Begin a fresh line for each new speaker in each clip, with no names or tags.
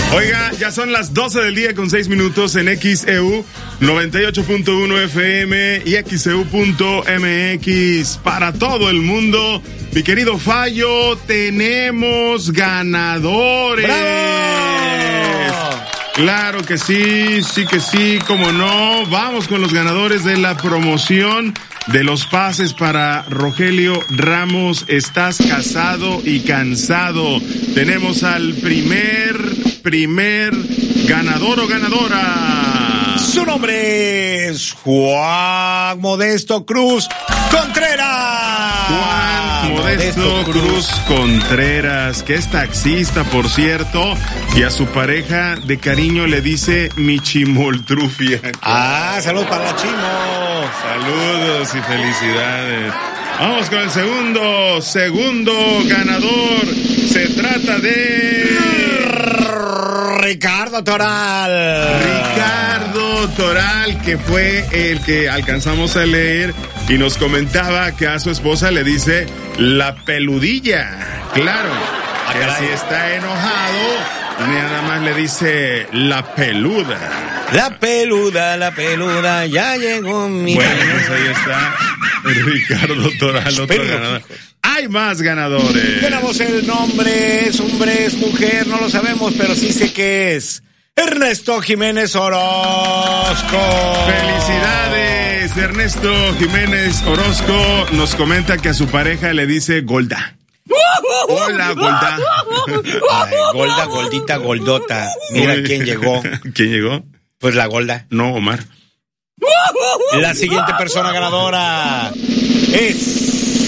Oiga, ya son las 12 del día con 6 minutos en XEU 98.1 FM y XEU.mx para todo el mundo. Mi querido Fallo, tenemos ganadores.
¡Bravo!
Claro que sí, cómo no. Vamos con los ganadores de la promoción de los pases para Rogelio Ramos. Estás casado y cansado. Tenemos al primer ganador o ganadora.
Su nombre es Juan Modesto Cruz Contreras.
Juan Modesto Cruz Contreras, que es taxista, por cierto, y a su pareja de cariño le dice mi chimoltrufia.
Saludos para la Chimo.
Saludos y felicidades. Vamos con el segundo ganador. Se trata de
Ricardo Toral.
Ricardo Toral, que fue el que alcanzamos a leer y nos comentaba que a su esposa le dice la peludilla. Claro, que si está enojado, nada más le dice la peluda.
La peluda, ya llegó mi...
Bueno, pues ahí está Ricardo Toral, otro ganador. Hay más ganadores.
Tenemos el nombre, es hombre, es mujer, no lo sabemos, pero sí sé que es Ernesto Jiménez Orozco.
Felicidades, Ernesto Jiménez Orozco. Nos comenta que a su pareja le dice Golda. Hola, Golda.
Ay, Golda, Goldita, Goldota. Mira quién llegó.
¿Quién llegó?
Pues la Golda.
No, Omar.
La siguiente persona ganadora es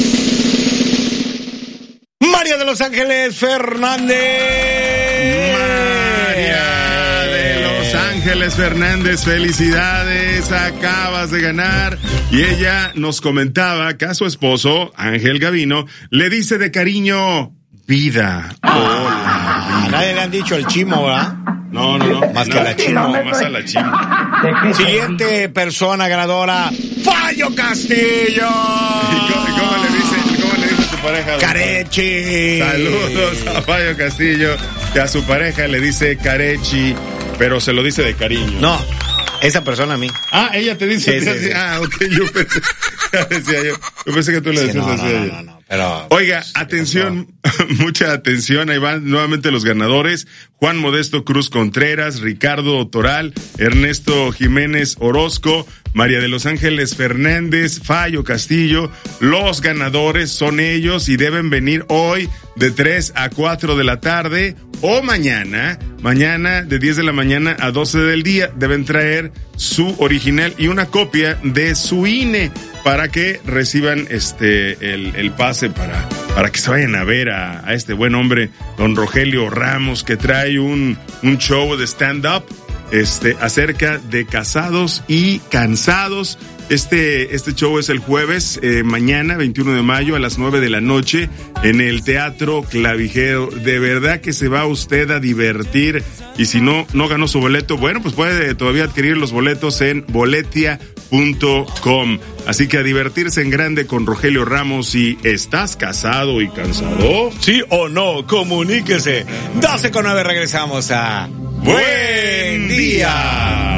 María de Los Ángeles Fernández.
María de Los Ángeles Fernández, felicidades, acabas de ganar. Y ella nos comentaba que a su esposo, Ángel Gavino, le dice de cariño, vida. Hola.
A nadie le han dicho el chimo, ¿verdad?
No.
Más que a la Chimo.
Más a la Chimo.
Siguiente persona ganadora, Fallo Castillo.
¿Y cómo le dice a su pareja?
Carechi.
Saludos a Fallo Castillo, que a su pareja le dice Carechi, pero se lo dice de cariño.
No, esa persona a mí.
Ella te dice.
Sí.
Ok, yo pensé que tú le decías así a ella.
No, pero...
Oiga, atención, mucha atención, ahí van nuevamente los ganadores: Juan Modesto Cruz Contreras, Ricardo Toral, Ernesto Jiménez Orozco, María de Los Ángeles Fernández, Fallo Castillo. Los ganadores son ellos y deben venir hoy de 3 a 4 de la tarde o mañana de 10 de la mañana a 12 del día. Deben traer su original y una copia de su INE para que reciban el pase para que se vayan a ver a este buen hombre, don Rogelio Ramos, que trae un show de stand-up acerca de casados y cansados. Este show es el jueves, mañana, 21 de mayo, a las 9 de la noche, en el Teatro Clavijero. De verdad que se va usted a divertir. Y si no ganó su boleto, bueno, pues puede todavía adquirir los boletos en boletia.com. Así que a divertirse en grande con Rogelio Ramos. Y ¿estás casado y cansado?
¿Sí o no? Comuníquese. 12:09, regresamos a Buen Día.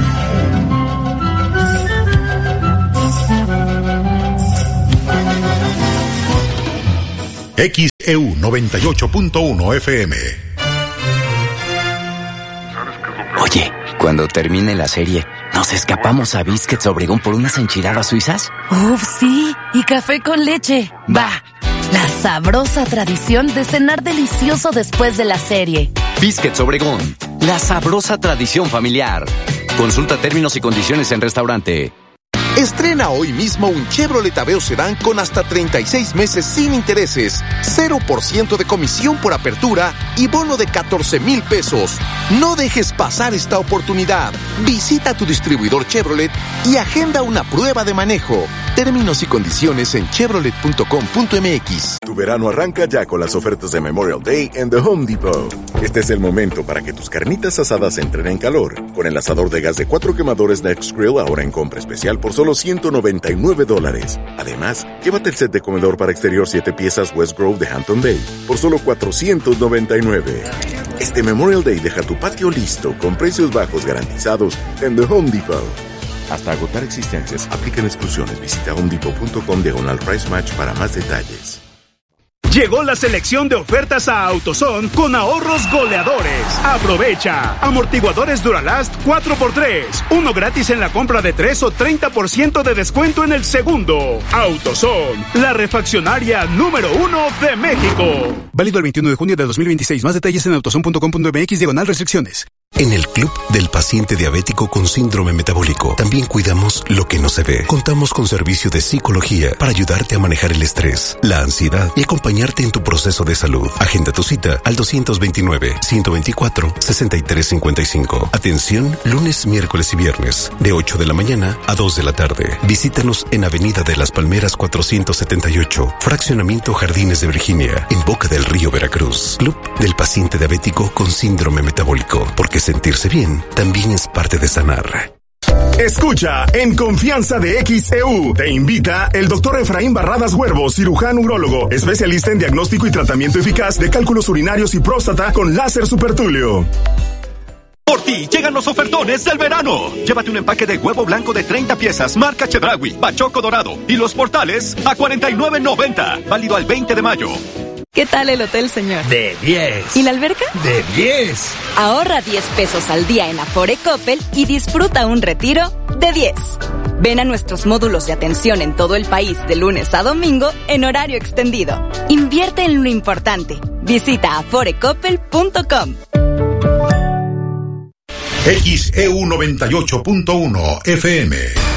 XEU 98.1 FM.
Oye, cuando termine la serie, ¿nos escapamos a Biscuits Obregón por unas enchiladas suizas?
¡Uf, sí! Y café con leche. ¡Va! La sabrosa tradición de cenar delicioso después de la serie.
Biscuits Obregón, la sabrosa tradición familiar. Consulta términos y condiciones en restaurante.
Estrena hoy mismo un Chevrolet Aveo Sedán con hasta 36 meses sin intereses, 0% de comisión por apertura y bono de 14,000 pesos. No dejes pasar esta oportunidad. Visita tu distribuidor Chevrolet y agenda una prueba de manejo. Términos y condiciones en chevrolet.com.mx.
Tu verano arranca ya con las ofertas de Memorial Day en The Home Depot. Este es el momento para que tus carnitas asadas entren en calor. Con el asador de gas de 4 quemadores Next Grill ahora en compra especial por solo $199. Además, llévate el set de comedor para exterior 7 piezas West Grove de Hampton Bay por solo $499. Este Memorial Day deja tu patio listo con precios bajos garantizados en The Home Depot. Hasta agotar existencias, aplican exclusiones. Visita homedepot.com/price match para más detalles.
Llegó la selección de ofertas a AutoZone con ahorros goleadores. Aprovecha. Amortiguadores Duralast 4x3. Uno gratis en la compra de 3 o 30% de descuento en el segundo. AutoZone, la refaccionaria número 1 de México.
Válido el 21 de junio de 2026. Más detalles en autozone.com.mx/restricciones.
En el Club del Paciente Diabético con Síndrome Metabólico también cuidamos lo que no se ve. Contamos con servicio de psicología para ayudarte a manejar el estrés, la ansiedad y acompañarte en tu proceso de salud. Agenda tu cita al 229-124-6355. Atención, lunes, miércoles y viernes, de 8 de la mañana a 2 de la tarde. Visítanos en Avenida de las Palmeras 478, Fraccionamiento Jardines de Virginia, en Boca del Río, Veracruz. Club del Paciente Diabético con Síndrome Metabólico, porque sentirse bien también es parte de sanar.
Escucha En Confianza de XEU. Te invita el doctor Efraín Barradas Huervo, cirujano urólogo, especialista en diagnóstico y tratamiento eficaz de cálculos urinarios y próstata con láser supertulio.
Por ti llegan los ofertones del verano. Llévate un empaque de huevo blanco de 30 piezas, marca Chedraui, Bachoco Dorado y los portales a $49.90. Válido al 20 de mayo.
¿Qué tal el hotel, señor?
De 10.
¿Y la alberca?
De 10.
Ahorra 10 pesos al día en Afore Coppel y disfruta un retiro de 10. Ven a nuestros módulos de atención en todo el país de lunes a domingo en horario extendido. Invierte en lo importante. Visita aforecoppel.com.
XEU 98.1 FM.